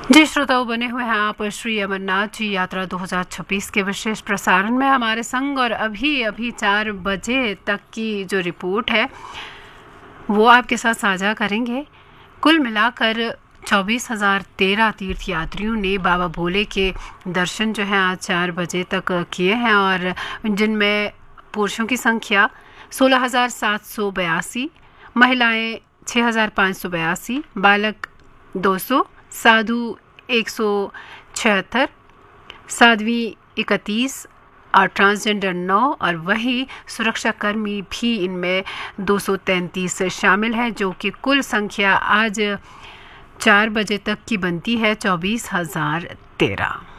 जी श्रोताओं, बने हुए हैं आप श्री अमरनाथ जी यात्रा 2026 के विशेष प्रसारण में हमारे संग। और अभी 4 बजे तक की जो रिपोर्ट है वो आपके साथ साझा करेंगे। कुल मिलाकर 24,013 तीर्थ यात्रियों ने बाबा भोले के दर्शन जो हैं आज 4 बजे तक किए हैं, और जिनमें पुरुषों की संख्या 16,782, महिलाएं 6,582, बालक 200, साधु 176, साध्वी 31 और ट्रांसजेंडर 9, और वही सुरक्षाकर्मी भी इनमें 233 शामिल है, जो कि कुल संख्या आज 4 बजे तक की बनती है 24,013।